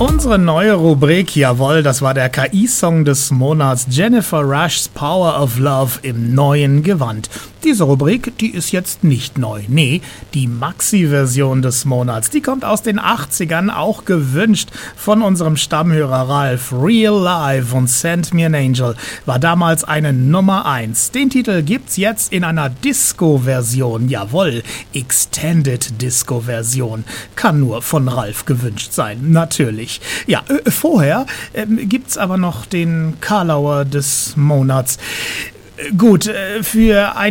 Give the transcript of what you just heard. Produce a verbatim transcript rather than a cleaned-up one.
Unsere neue Rubrik, jawohl, das war der K I-Song des Monats, Jennifer Rush's Power of Love im neuen Gewand. Diese Rubrik, die ist jetzt nicht neu. Nee, die Maxi-Version des Monats, die kommt aus den achtzigern, auch gewünscht von unserem Stammhörer Ralf. Real Life und Send Me an Angel war damals eine Nummer eins. Den Titel gibt's jetzt in einer Disco-Version, jawohl, Extended Disco-Version. Kann nur von Ralf gewünscht sein, natürlich. Ja, äh, vorher äh, gibt's aber noch den Karlauer des Monats. Gut, äh, für ein